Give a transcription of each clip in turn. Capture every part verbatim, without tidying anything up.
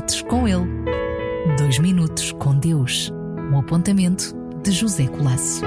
minutos com ele. Dois minutos com Deus. Um apontamento de José Colasso.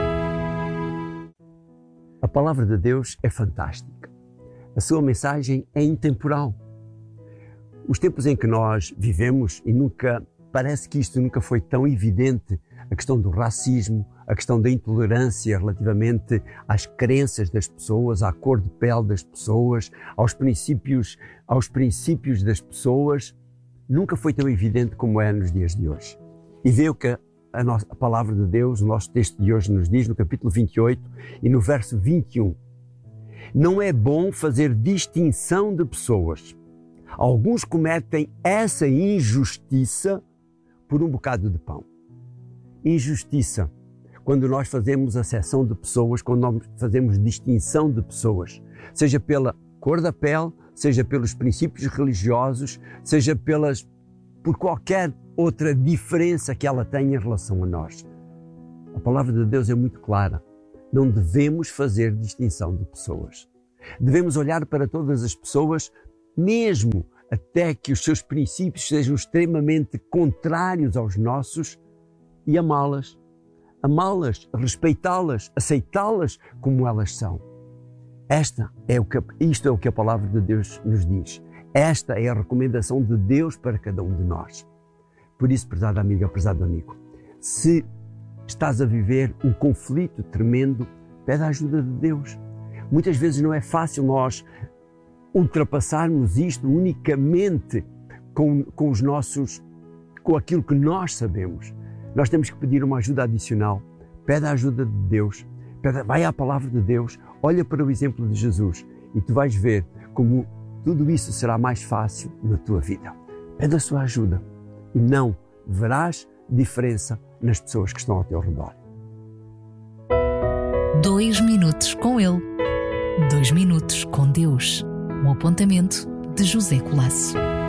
A palavra de Deus é fantástica. A sua mensagem é intemporal. Os tempos em que nós vivemos, e nunca parece que isto nunca foi tão evidente, a questão do racismo, a questão da intolerância relativamente às crenças das pessoas, à cor de pele das pessoas, aos princípios, aos princípios das pessoas, nunca foi tão evidente como é nos dias de hoje. E vê o que a, nossa, a palavra de Deus, o nosso texto de hoje nos diz, no capítulo vinte e oito e no verso vinte e um. Não é bom fazer distinção de pessoas. Alguns cometem essa injustiça por um bocado de pão. Injustiça. Quando nós fazemos acepção de pessoas, quando nós fazemos distinção de pessoas, seja pela cor da pele, seja pelos princípios religiosos, seja pelas, por qualquer outra diferença que ela tenha em relação a nós. A palavra de Deus é muito clara. Não devemos fazer distinção de pessoas. Devemos olhar para todas as pessoas, mesmo até que os seus princípios sejam extremamente contrários aos nossos, e amá-las. Amá-las, respeitá-las, aceitá-las como elas são. Esta é o que, isto é o que a palavra de Deus nos diz. Esta é a recomendação de Deus para cada um de nós. Por isso, prezada amiga, prezado amigo, se estás a viver um conflito tremendo, pede a ajuda de Deus. Muitas vezes não é fácil nós ultrapassarmos isto unicamente com, com os nossos, com aquilo que nós sabemos. Nós temos que pedir uma ajuda adicional. Pede a ajuda de Deus. Pede, vai à palavra de Deus. Olha para o exemplo de Jesus e tu vais ver como tudo isso será mais fácil na tua vida. Pede a sua ajuda e não verás diferença nas pessoas que estão ao teu redor. Dois minutos com ele. Dois minutos com Deus. Um apontamento de José Colasso.